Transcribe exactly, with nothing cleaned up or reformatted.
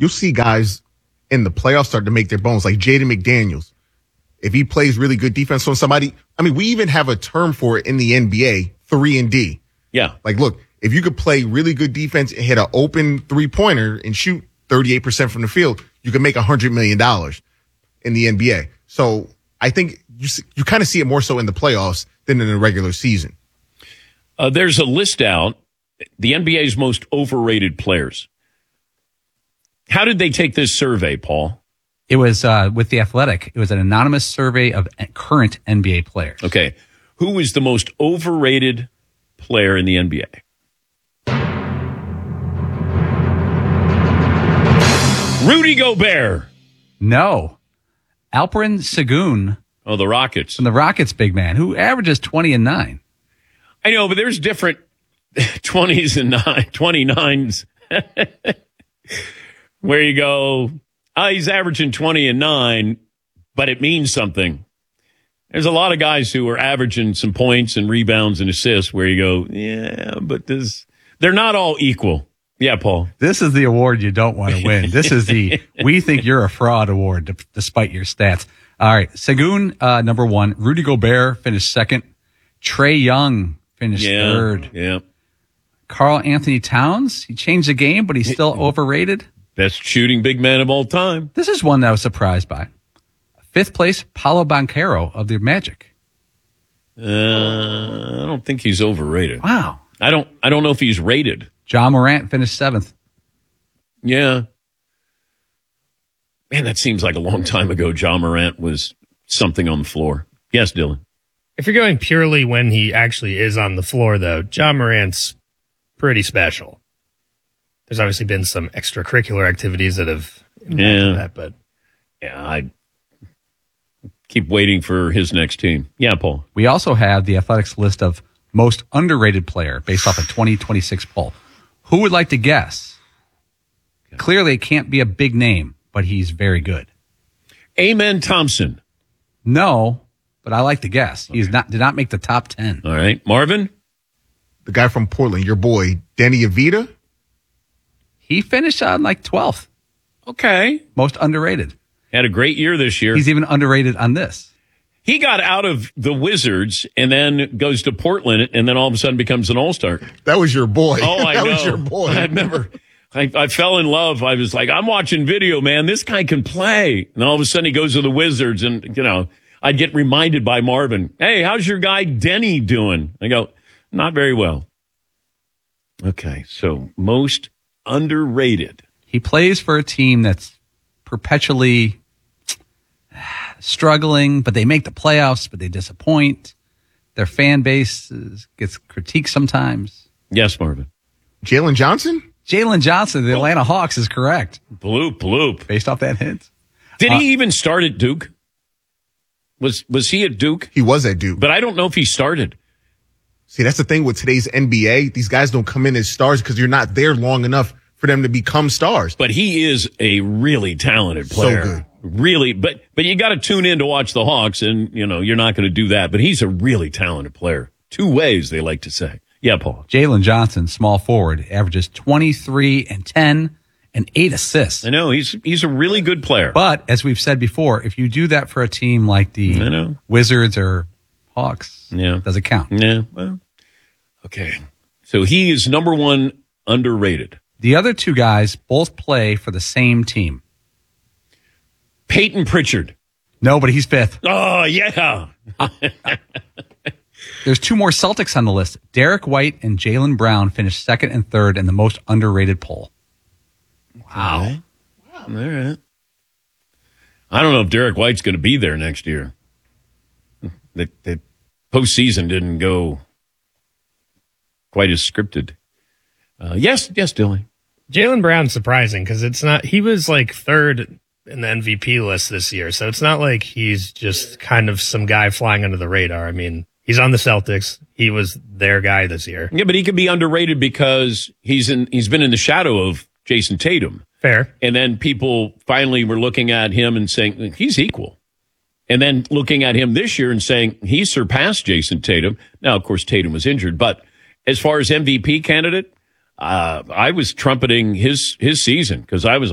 you'll see guys in the playoffs start to make their bones, like Jaden McDaniels. If he plays really good defense on somebody, I mean, we even have a term for it in the N B A, three and D. Yeah. Like, look, if you could play really good defense and hit an open three-pointer and shoot thirty-eight percent from the field, you could make one hundred million dollars in the N B A. So I think you you kind of see it more so in the playoffs than in the regular season. Uh, there's a list out, the N B A's most overrated players. How did they take this survey, Paul? It was uh, with The Athletic. It was an anonymous survey of current N B A players. Okay. Who is the most overrated player in the N B A? Rudy Gobert. No. Alperen Sengun. Oh, the Rockets. From the Rockets, big man, who averages twenty and nine. I know, but there's different twenties and nine, twenty-nines where you go, oh, he's averaging twenty and nine, but it means something. There's a lot of guys who are averaging some points and rebounds and assists where you go, yeah, but this, they're not all equal. Yeah, Paul. This is the award you don't want to win. This is the we think you're a fraud award, d- despite your stats. All right. Sengun, uh, number one. Rudy Gobert finished second. Trae Young finished yeah, third. Yeah. Karl Anthony Towns, he changed the game, but he's still overrated. Best shooting big man of all time. This is one that I was surprised by. Fifth place, Paolo Banchero of the Magic. Uh, I don't think he's overrated. Wow. I don't. I don't know if he's rated. Ja Morant finished seventh. Yeah. Man, that seems like a long time ago. Ja Morant was something on the floor. Yes, Dylan. If you're going purely when he actually is on the floor, though, Ja Morant's pretty special. There's obviously been some extracurricular activities that have impacted yeah. that, but yeah, I keep waiting for his next team. Yeah, Paul. We also have the Athletics list of most underrated player based off a twenty twenty-six poll. Who would like to guess? Okay. Clearly, it can't be a big name, but he's very good. Amen Thompson. No, but I like to guess. He's not did not make the top ten. All right, Marvin. The guy from Portland, your boy, Danny Avita. He finished on like twelfth. Okay. Most underrated. Had a great year this year. He's even underrated on this. He got out of the Wizards and then goes to Portland and then all of a sudden becomes an all-star. That was your boy. Oh, I that know. was your boy. I remember. I, I fell in love. I was like, I'm watching video, man. This guy can play. And all of a sudden he goes to the Wizards and, you know, I'd get reminded by Marvin, hey, how's your guy Denny doing? I go, not very well. Okay, so most underrated. He plays for a team that's perpetually struggling, but they make the playoffs, but they disappoint. Their fan base is, gets critiqued sometimes. Yes, Marvin. Jalen Johnson? Jalen Johnson, the Atlanta Hawks, is correct. Bloop, bloop. Based off that hint. Did uh, he even start at Duke? Was was he at Duke? He was at Duke. But I don't know if he started. See, that's the thing with today's N B A. These guys don't come in as stars because you're not there long enough for them to become stars. But he is a really talented player. So good. Really, but but you got to tune in to watch the Hawks, and you know you're not going to do that. But he's a really talented player. Two ways, they like to say. Yeah, Paul. Jalen Johnson, small forward, averages twenty-three and ten and eight assists. I know he's he's a really good player. But as we've said before, if you do that for a team like the I know. Wizards or Hawks, yeah, does it count? Yeah. Well, okay. So he is number one underrated. The other two guys both play for the same team. Peyton Pritchard. No, but he's fifth. Oh, yeah. There's two more Celtics on the list. Derek White and Jaylen Brown finished second and third in the most underrated poll. Wow. Okay. All right. I don't know if Derek White's going to be there next year. The, the postseason didn't go quite as scripted. Uh, yes, yes, Dylan. Jaylen Brown's surprising because it's not, he was like third in the M V P list this year. So it's not like he's just kind of some guy flying under the radar. I mean, he's on the Celtics. He was their guy this year. Yeah, but he could be underrated because he's in, he's been in the shadow of Jason Tatum. Fair. And then people finally were looking at him and saying, he's equal. And then looking at him this year and saying, he surpassed Jason Tatum. Now, of course, Tatum was injured. But as far as M V P candidate, uh, I was trumpeting his, his season because I was